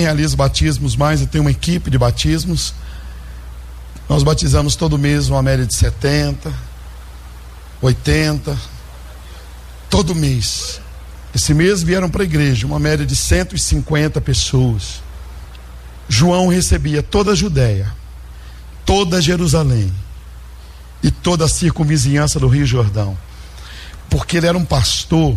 realizo batismos mais, eu tenho uma equipe de batismos. Nós batizamos todo mês uma média de 70, 80, todo mês. Esse mês vieram para a igreja uma média de 150 pessoas. João recebia toda a Judéia, toda Jerusalém e toda a circunvizinhança do Rio Jordão, porque ele era um pastor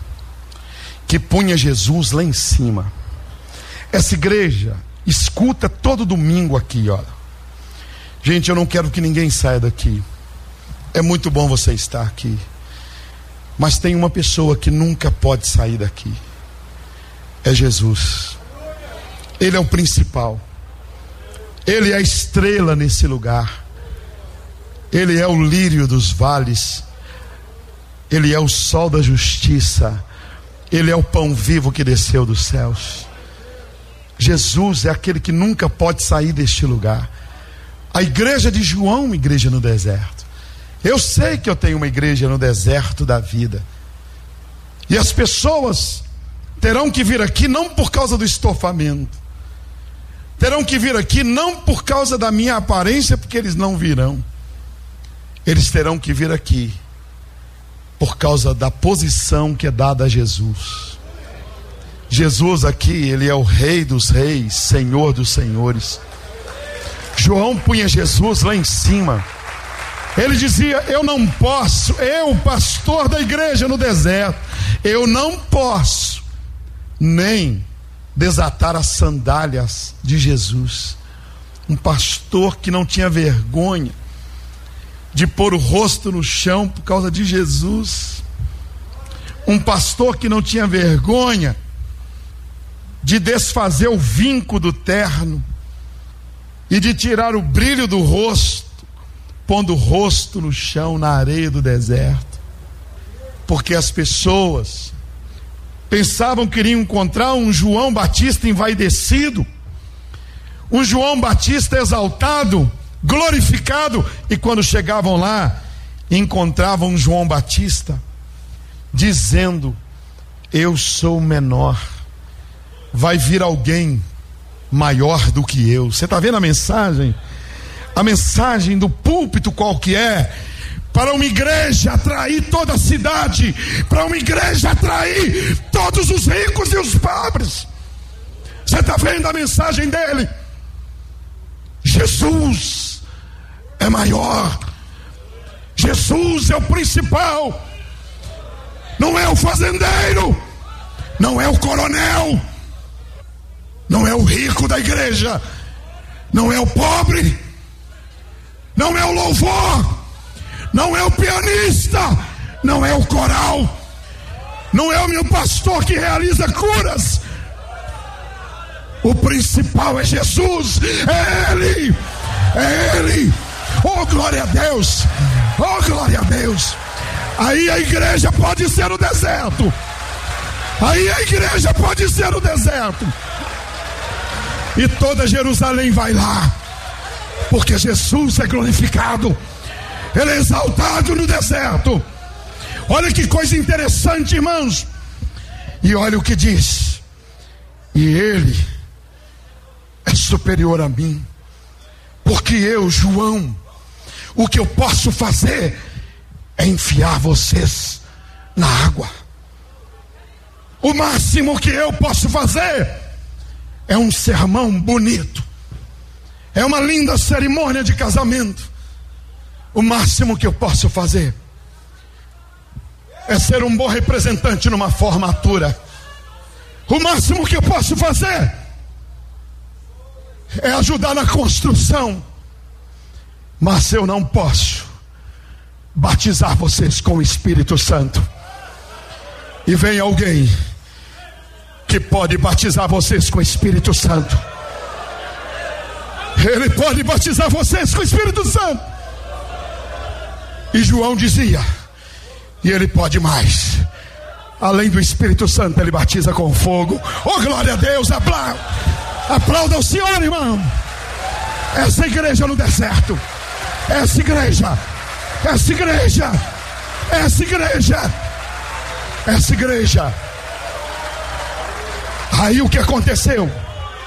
que punha Jesus lá em cima. Essa igreja escuta todo domingo aqui, olha. Gente, eu não quero que ninguém saia daqui. É muito bom você estar aqui, mas tem uma pessoa que nunca pode sair daqui. É Jesus. Ele é o principal. Ele é a estrela nesse lugar. Ele é o lírio dos vales. Ele é o sol da justiça. Ele é o pão vivo que desceu dos céus. Jesus é aquele que nunca pode sair deste lugar. A igreja de João, uma igreja no deserto. Eu sei que eu tenho uma igreja no deserto da vida. E as pessoas terão que vir aqui não por causa do estofamento. Terão que vir aqui não por causa da minha aparência, porque eles não virão. Eles terão que vir aqui por causa da posição que é dada a Jesus. Jesus aqui, ele é o Rei dos reis, Senhor dos senhores. João punha Jesus lá em cima. Ele dizia: eu não posso, eu, pastor da igreja no deserto, eu não posso nem desatar as sandálias de Jesus. Um pastor que não tinha vergonha de pôr o rosto no chão por causa de Jesus. Um pastor que não tinha vergonha de desfazer o vinco do terno e de tirar o brilho do rosto, pondo o rosto no chão, na areia do deserto, porque as pessoas pensavam que iriam encontrar um João Batista envaidecido, um João Batista exaltado, glorificado, e quando chegavam lá, encontravam um João Batista dizendo: eu sou menor, vai vir alguém maior do que eu. Você está vendo a mensagem? A mensagem do púlpito qual que é? Para uma igreja atrair toda a cidade, para uma igreja atrair todos os ricos e os pobres. Você está vendo a mensagem dele? Jesus é maior, Jesus é o principal, não é o fazendeiro, não é o coronel, não é o rico da igreja, não é o pobre, não é o louvor, não é o pianista, não é o coral, não é o meu pastor que realiza curas. O principal é Jesus, é Ele, é Ele. Oh, glória a Deus, oh, glória a Deus. Aí a igreja pode ser o deserto, aí a igreja pode ser o deserto, e toda Jerusalém vai lá, porque Jesus é glorificado, Ele é exaltado no deserto. Olha que coisa interessante, irmãos. E olha o que diz: e Ele é superior a mim, porque eu, João, o que eu posso fazer é enfiar vocês na água. O máximo que eu posso fazer é um sermão bonito, é uma linda cerimônia de casamento. O máximo que eu posso fazer é ser um bom representante numa formatura. O máximo que eu posso fazer é ajudar na construção. Mas eu não posso batizar vocês com o Espírito Santo. E vem alguém que pode batizar vocês com o Espírito Santo. Ele pode batizar vocês com o Espírito Santo. E João dizia: e ele pode mais. Além do Espírito Santo, ele batiza com fogo. Oh, glória a Deus, aplauda o Senhor, irmão. Essa igreja no deserto, essa igreja, essa igreja, essa igreja, essa igreja. Aí o que aconteceu?